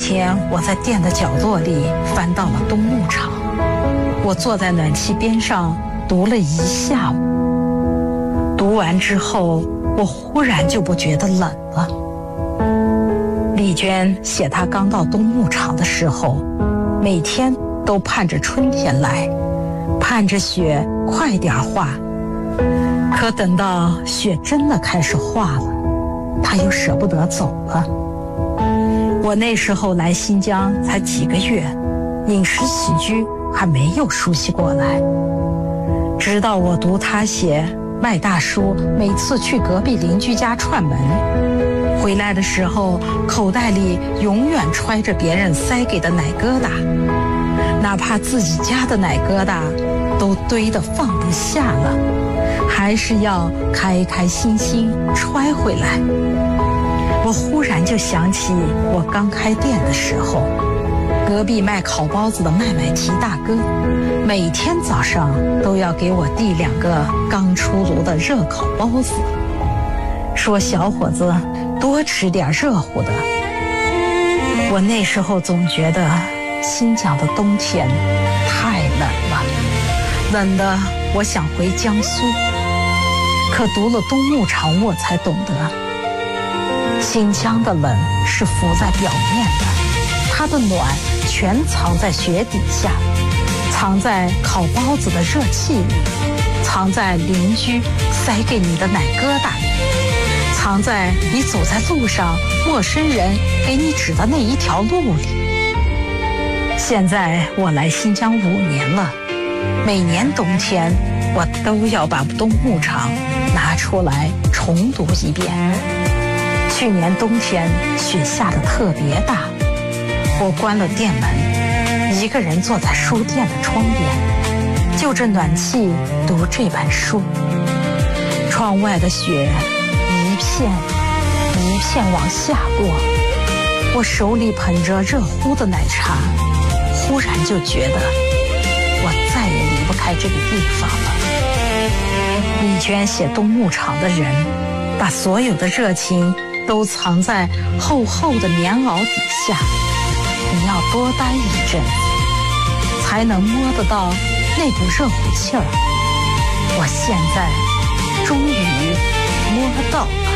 天我在店的角落里翻到了冬牧场，我坐在暖气边上读了一下午。读完之后，我忽然就不觉得冷了。丽娟写她刚到冬牧场的时候，每天都盼着春天来，盼着雪快点化。可等到雪真的开始化了，她又舍不得走了。我那时候来新疆才几个月，饮食起居还没有熟悉过来。直到我读她写麦大叔每次去隔壁邻居家串门，回来的时候口袋里永远揣着别人塞给的奶疙瘩，哪怕自己家的奶疙瘩都堆得放不下了，还是要开开心心揣回来。我忽然就想起我刚开店的时候，隔壁卖烤包子的麦麦提大哥每天早上都要给我递2个刚出炉的热烤包子，说小伙子多吃点热乎的。我那时候总觉得新疆的冬天太冷了，冷得我想回江苏。可读了冬牧场，我才懂得新疆的冷是浮在表面的，它的暖全藏在雪底下，藏在烤包子的热气里，藏在邻居塞给你的奶疙瘩里，藏在你走在路上陌生人给你指的那一条路里。现在我来新疆5年了，每年冬天我都要把冬牧场拿出来重读一遍。去年冬天雪下得特别大，我关了店门，一个人坐在书店的窗边，就着暖气读这本书。窗外的雪一片一片往下落，我手里捧着热乎的奶茶，忽然就觉得我再也离不开这个地方了。丽娟写冬牧场的人，把所有的热情都藏在厚厚的棉袄底下，你要多待一阵子，才能摸得到那股热乎气儿。我现在终于摸到了。